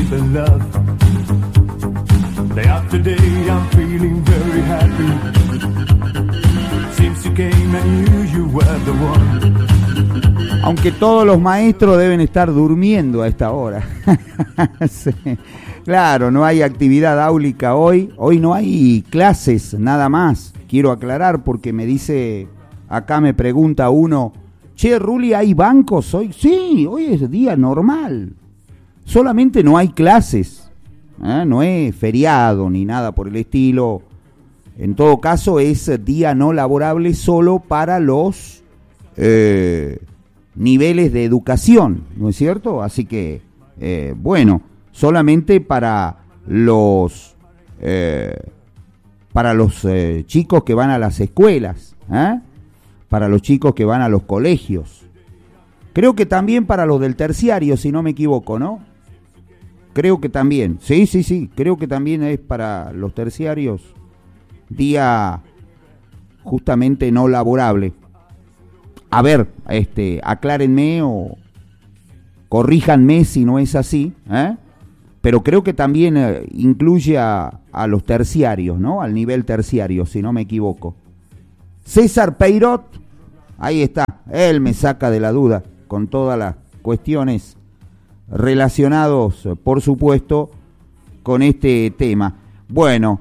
believe in love. Day after day I'm feeling very happy. Since you came I knew you were the one. Aunque todos los maestros deben estar durmiendo a esta hora. Sí. Claro, no hay actividad áulica hoy. Hoy no hay clases, nada más. Quiero aclarar porque me dice, acá me pregunta uno, che, Ruli, ¿hay bancos hoy? Sí, hoy es día normal. Solamente no hay clases. No es feriado ni nada por el estilo. En todo caso es día no laborable solo para los niveles de educación, ¿no es cierto? Así que, bueno, solamente para los chicos que van a las escuelas, para los chicos que van a los colegios. Creo que también para los del terciario, si no me equivoco, ¿no? Creo que también, sí, creo que también es para los terciarios día justamente no laborable. A ver, aclárenme o corríjanme si no es así, pero creo que también incluye a los terciarios, ¿no? Al nivel terciario, si no me equivoco. César Peirot, ahí está, él me saca de la duda con todas las cuestiones relacionados, por supuesto, con este tema. Bueno,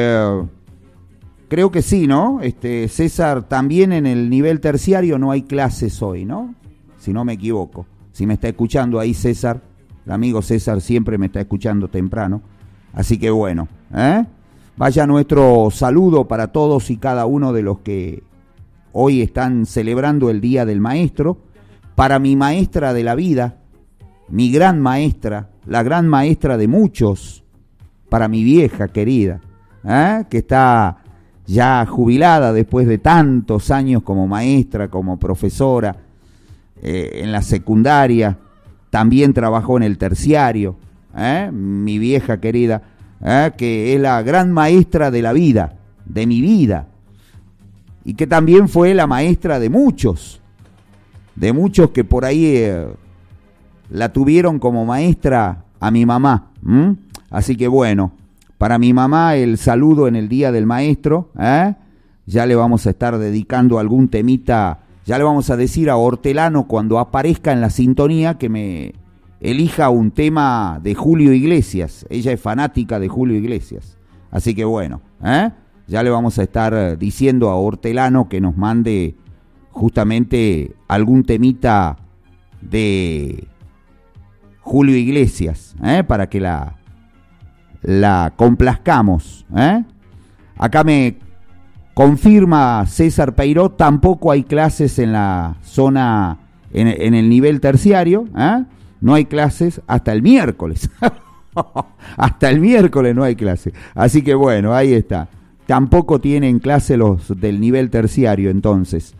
creo que sí, ¿no? César, también en el nivel terciario no hay clases hoy, ¿no? Si no me equivoco. Si me está escuchando ahí César, el amigo César siempre me está escuchando temprano. Así que bueno, vaya nuestro saludo para todos y cada uno de los que hoy están celebrando el Día del Maestro. Para mi maestra de la vida, mi gran maestra, la gran maestra de muchos, para mi vieja querida, que está ya jubilada después de tantos años como maestra, como profesora, en la secundaria, también trabajó en el terciario, mi vieja querida, que es la gran maestra de la vida, de mi vida, y que también fue la maestra de muchos que por ahí la tuvieron como maestra a mi mamá. Así que bueno, para mi mamá el saludo en el Día del Maestro, ya le vamos a estar dedicando algún temita, ya le vamos a decir a Hortelano cuando aparezca en la sintonía que me elija un tema de Julio Iglesias. Ella es fanática de Julio Iglesias. Así que bueno, ya le vamos a estar diciendo a Hortelano que nos mande justamente algún temita de Julio Iglesias, para que la complazcamos. Acá me confirma César Peirot, tampoco hay clases en la zona, en el nivel terciario, no hay clases hasta el miércoles. Hasta el miércoles no hay clase. Así que bueno, ahí está. Tampoco tienen clase los del nivel terciario, entonces.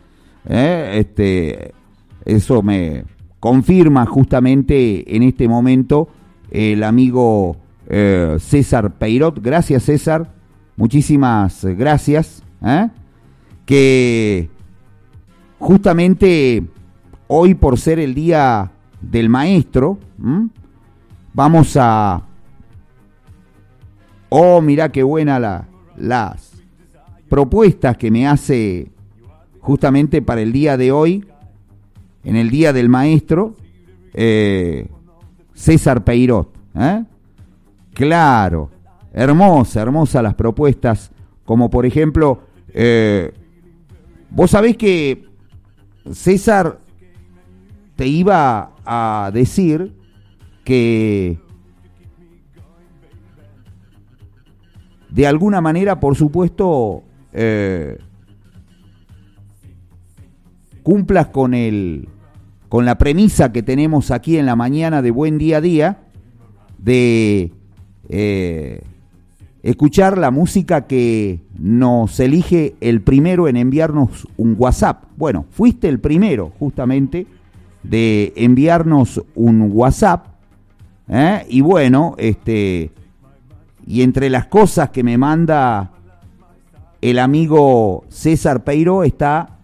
Eso me confirma justamente en este momento el amigo César Peirot. Gracias, César, muchísimas gracias, que justamente hoy, por ser el Día del Maestro, vamos a... Oh, mirá qué buena las propuestas que me hace justamente para el día de hoy, en el Día del Maestro, César Peirot. Claro, hermosa las propuestas, como por ejemplo, vos sabés que César te iba a decir que de alguna manera, por supuesto, cumplas con la premisa que tenemos aquí en la mañana de Buen Día a Día, de escuchar la música que nos elige el primero en enviarnos un WhatsApp. Bueno, fuiste el primero justamente de enviarnos un WhatsApp, y bueno, y entre las cosas que me manda el amigo César Peirot está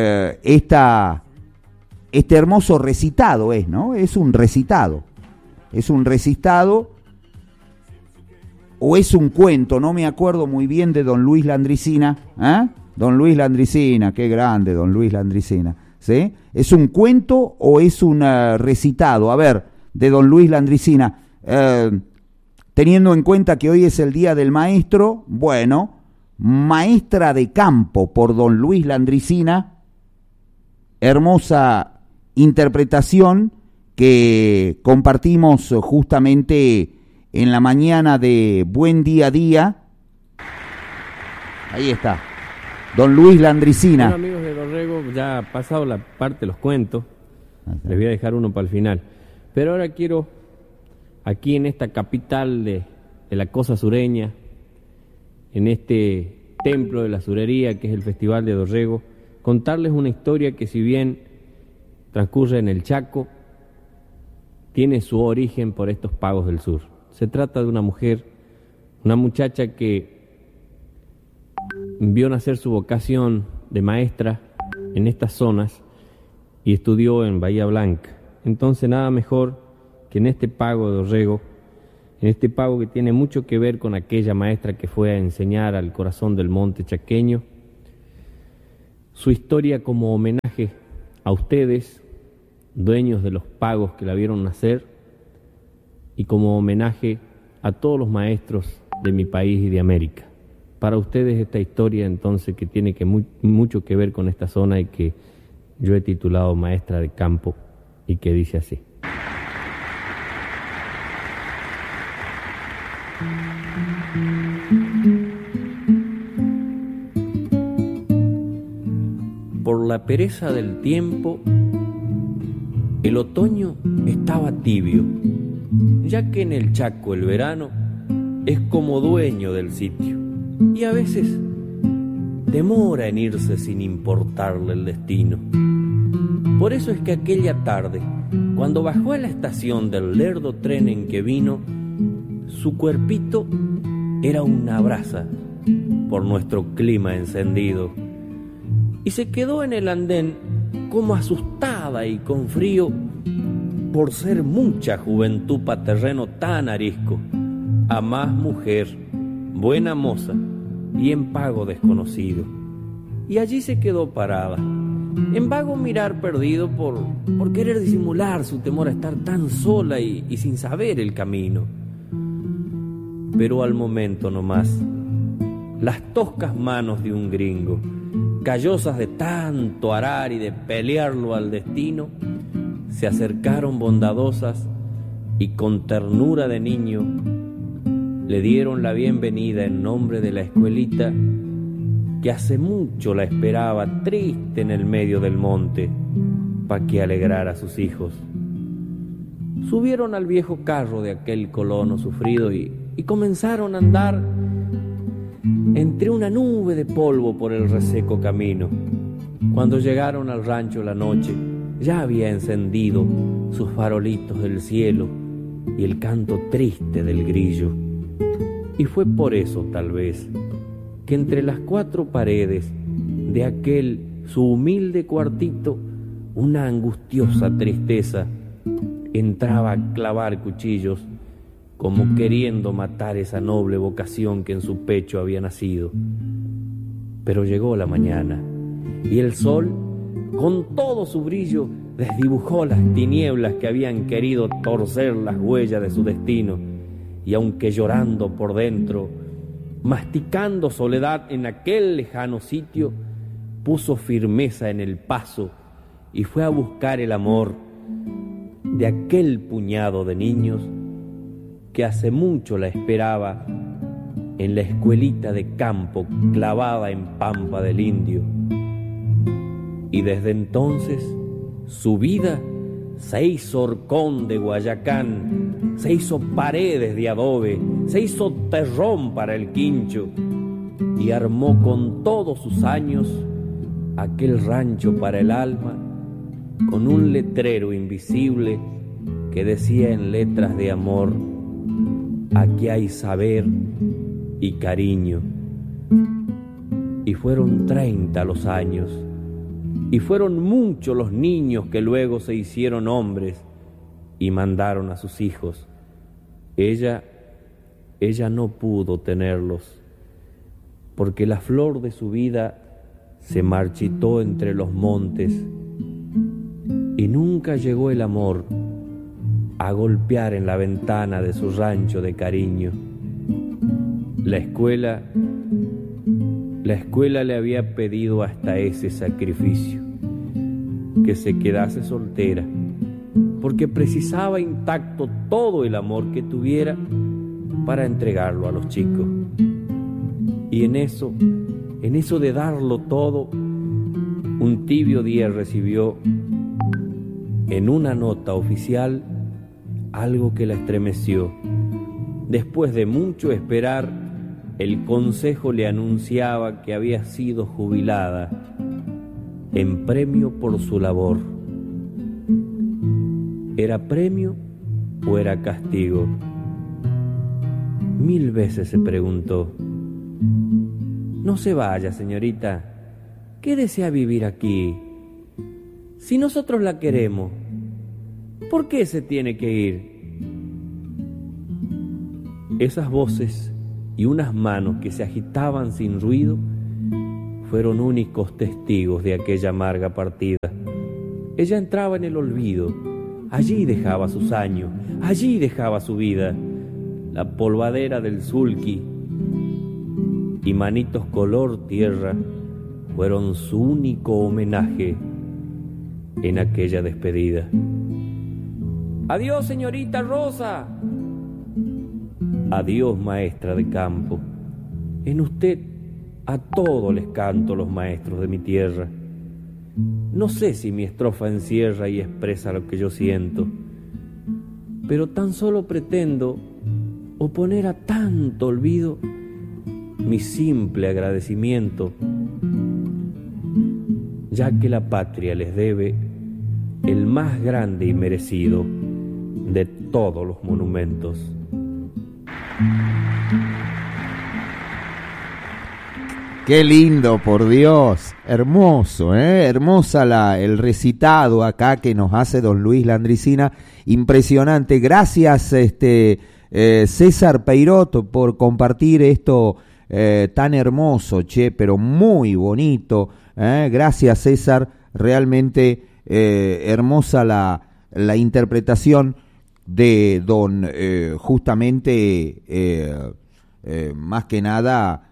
este hermoso recitado, ¿no? Es un recitado. ¿Es un recitado o es un cuento? No me acuerdo muy bien de don Luis Landricina. Don Luis Landricina, qué grande don Luis Landricina. ¿Sí? ¿Es un cuento o es un recitado? A ver, de don Luis Landricina, teniendo en cuenta que hoy es el Día del Maestro, bueno, Maestra de Campo por don Luis Landricina, hermosa interpretación que compartimos justamente en la mañana de Buen Día a Día. Ahí está, don Luis Landricina. Bueno, amigos de Dorrego, ya ha pasado la parte de los cuentos, les voy a dejar uno para el final, pero ahora quiero, aquí en esta capital de la cosa sureña, en este templo de la surería que es el Festival de Dorrego, contarles una historia que, si bien transcurre en el Chaco, tiene su origen por estos pagos del sur. Se trata de una mujer, una muchacha que vio nacer su vocación de maestra en estas zonas y estudió en Bahía Blanca. Entonces nada mejor que en este pago de Dorrego, en este pago que tiene mucho que ver con aquella maestra que fue a enseñar al corazón del monte chaqueño, su historia como homenaje a ustedes, dueños de los pagos que la vieron nacer, y como homenaje a todos los maestros de mi país y de América. Para ustedes esta historia entonces que tiene mucho que ver con esta zona y que yo he titulado Maestra de Campo, y que dice así. Por la pereza del tiempo, el otoño estaba tibio, ya que en el Chaco el verano es como dueño del sitio y a veces demora en irse sin importarle el destino. Por eso es que aquella tarde, cuando bajó a la estación del lerdo tren en que vino, su cuerpito era una brasa por nuestro clima encendido, y se quedó en el andén como asustada y con frío por ser mucha juventud pa' terreno tan arisco, a más mujer, buena moza y en pago desconocido. Y allí se quedó parada, en vago mirar perdido por querer disimular su temor a estar tan sola y sin saber el camino. Pero al momento nomás, las toscas manos de un gringo, callosas de tanto arar y de pelearlo al destino, se acercaron bondadosas y con ternura de niño le dieron la bienvenida en nombre de la escuelita que hace mucho la esperaba triste en el medio del monte pa' que alegrara a sus hijos. Subieron al viejo carro de aquel colono sufrido y comenzaron a andar entre una nube de polvo por el reseco camino. Cuando llegaron al rancho la noche, ya había encendido sus farolitos del cielo y el canto triste del grillo. Y fue por eso, tal vez, que entre las cuatro paredes de aquel su humilde cuartito, una angustiosa tristeza entraba a clavar cuchillos, como queriendo matar esa noble vocación que en su pecho había nacido. Pero llegó la mañana, y el sol, con todo su brillo, desdibujó las tinieblas que habían querido torcer las huellas de su destino, y aunque llorando por dentro, masticando soledad en aquel lejano sitio, puso firmeza en el paso y fue a buscar el amor de aquel puñado de niños que hace mucho la esperaba en la escuelita de campo clavada en Pampa del Indio. Y desde entonces su vida se hizo horcón de Guayacán, se hizo paredes de adobe, se hizo terrón para el quincho y armó con todos sus años aquel rancho para el alma con un letrero invisible que decía en letras de amor: aquí hay saber y cariño. Y fueron 30 los años, y fueron muchos los niños que luego se hicieron hombres, y mandaron a sus hijos. Ella no pudo tenerlos, porque la flor de su vida se marchitó entre los montes y nunca llegó el amor a golpear en la ventana de su rancho de cariño. La escuela le había pedido hasta ese sacrificio, que se quedase soltera, porque precisaba intacto todo el amor que tuviera para entregarlo a los chicos. Y en eso de darlo todo, un tibio día recibió en una nota oficial algo que la estremeció. Después de mucho esperar, el consejo le anunciaba que había sido jubilada en premio por su labor. ¿Era premio o era castigo? 1000 veces se preguntó. No se vaya, señorita. Quédese a vivir aquí. Si nosotros la queremos, ¿por qué se tiene que ir? Esas voces y unas manos que se agitaban sin ruido fueron únicos testigos de aquella amarga partida. Ella entraba en el olvido. Allí dejaba sus años, allí dejaba su vida. La polvadera del sulky y manitos color tierra fueron su único homenaje en aquella despedida. Adiós, señorita Rosa. Adiós, maestra de campo. En usted a todos les canto los maestros de mi tierra. No sé si mi estrofa encierra y expresa lo que yo siento, pero tan solo pretendo oponer a tanto olvido mi simple agradecimiento, ya que la patria les debe el más grande y merecido de todos los monumentos. Qué lindo, por Dios, hermoso, hermosa el recitado acá que nos hace don Luis Landricina, impresionante. Gracias César Peirot por compartir esto tan hermoso, pero muy bonito. Gracias, César, realmente hermosa la interpretación de don justamente más que nada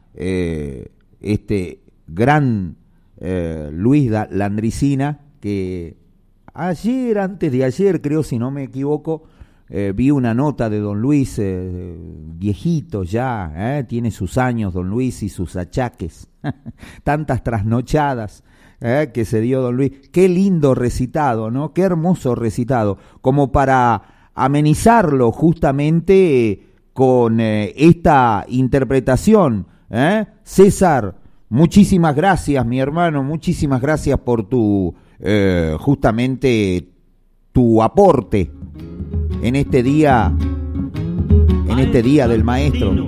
gran Luis Landricina, que antes de ayer creo, si no me equivoco, vi una nota de don Luis, viejito ya, tiene sus años don Luis y sus achaques, tantas trasnochadas que se dio don Luis. Qué lindo recitado, ¿no? Qué hermoso recitado, como para amenizarlo justamente con esta interpretación. César, muchísimas gracias, mi hermano, muchísimas gracias por tu justamente tu aporte en este día del maestro.